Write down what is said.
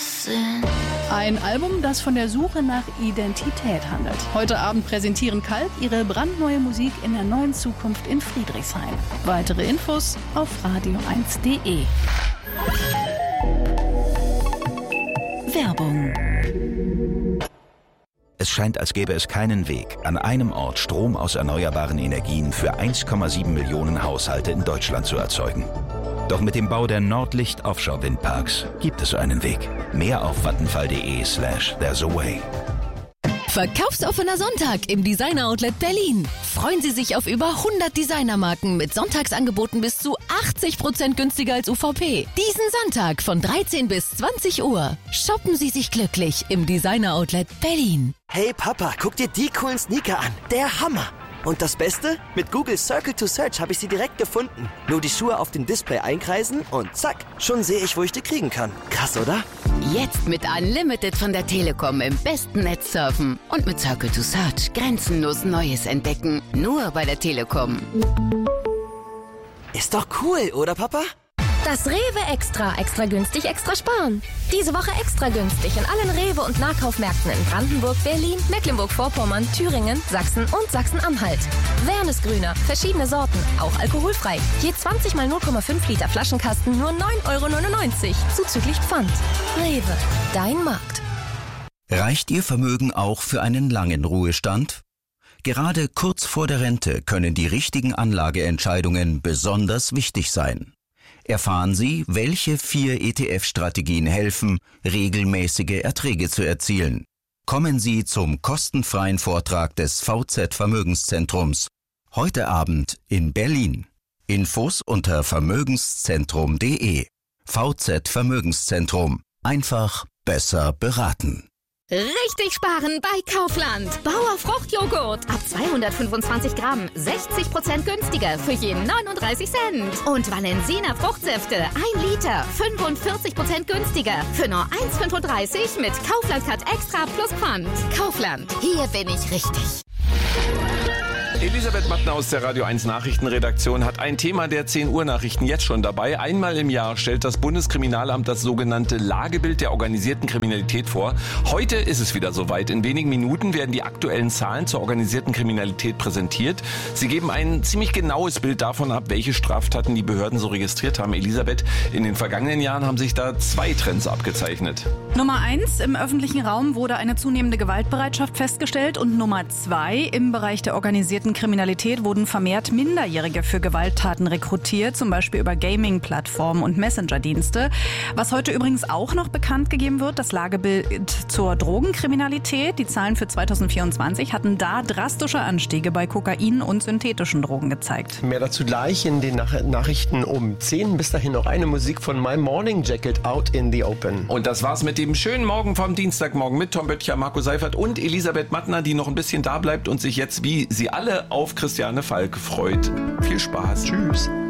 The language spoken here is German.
Ein Album, das von der Suche nach Identität handelt. Heute Abend präsentieren Kalk ihre brandneue Musik in der neuen Zukunft in Friedrichshain. Weitere Infos auf radio1.de. Werbung. Es scheint, als gäbe es keinen Weg, an einem Ort Strom aus erneuerbaren Energien für 1,7 Millionen Haushalte in Deutschland zu erzeugen. Doch mit dem Bau der Nordlicht Offshore Windparks gibt es einen Weg. Mehr auf vattenfall.de/there's a way. Verkaufsoffener Sonntag im Designer Outlet Berlin. Freuen Sie sich auf über 100 Designermarken mit Sonntagsangeboten bis zu 80% günstiger als UVP. Diesen Sonntag von 13 bis 20 Uhr. Shoppen Sie sich glücklich im Designer Outlet Berlin. Hey Papa, guck dir die coolen Sneaker an. Der Hammer! Und das Beste? Mit Google Circle to Search habe ich sie direkt gefunden. Nur die Schuhe auf dem Display einkreisen und zack, schon sehe ich, wo ich die kriegen kann. Krass, oder? Jetzt mit Unlimited von der Telekom im besten Netz surfen. Und mit Circle to Search grenzenlos Neues entdecken. Nur bei der Telekom. Ist doch cool, oder Papa? Das Rewe Extra. Extra günstig, extra sparen. Diese Woche extra günstig in allen Rewe- und Nahkaufmärkten in Brandenburg, Berlin, Mecklenburg-Vorpommern, Thüringen, Sachsen und Sachsen-Anhalt. Wernesgrüner, verschiedene Sorten, auch alkoholfrei. Je 20 mal 0,5 Liter Flaschenkasten nur 9,99 €, zuzüglich Pfand. Rewe, dein Markt. Reicht Ihr Vermögen auch für einen langen Ruhestand? Gerade kurz vor der Rente können die richtigen Anlageentscheidungen besonders wichtig sein. Erfahren Sie, welche 4 ETF-Strategien helfen, regelmäßige Erträge zu erzielen. Kommen Sie zum kostenfreien Vortrag des VZ Vermögenszentrums. Heute Abend in Berlin. Infos unter vermögenszentrum.de. VZ Vermögenszentrum. Einfach besser beraten. Richtig sparen bei Kaufland. Bauer Fruchtjoghurt ab 225 Gramm, 60% günstiger für je 39 Cent. Und Valensina Fruchtsäfte 1 Liter, 45% günstiger für nur 1,35 mit Kaufland Cut Extra plus Pfand. Kaufland, hier bin ich richtig. Elisabeth Mattner aus der Radio 1 Nachrichtenredaktion hat ein Thema der 10 Uhr Nachrichten jetzt schon dabei. Einmal im Jahr stellt das Bundeskriminalamt das sogenannte Lagebild der organisierten Kriminalität vor. Heute ist es wieder soweit. In wenigen Minuten werden die aktuellen Zahlen zur organisierten Kriminalität präsentiert. Sie geben ein ziemlich genaues Bild davon ab, welche Straftaten die Behörden so registriert haben. Elisabeth, in den vergangenen Jahren haben sich da 2 Trends abgezeichnet. Nummer 1, im öffentlichen Raum wurde eine zunehmende Gewaltbereitschaft festgestellt. Und Nummer 2, im Bereich der organisierten Kriminalität wurden vermehrt Minderjährige für Gewalttaten rekrutiert, zum Beispiel über Gaming-Plattformen und Messenger-Dienste. Was heute übrigens auch noch bekannt gegeben wird, das Lagebild zur Drogenkriminalität. Die Zahlen für 2024 hatten da drastische Anstiege bei Kokain und synthetischen Drogen gezeigt. Mehr dazu gleich in den Nachrichten um 10. Bis dahin noch eine Musik von My Morning Jacket, Out in the Open. Und das war's mit dem schönen Morgen vom Dienstagmorgen mit Tom Böttcher, Marco Seifert und Elisabeth Mattner, die noch ein bisschen da bleibt und sich jetzt, wie sie alle, auf Christiane Falk freut. Viel Spaß. Tschüss.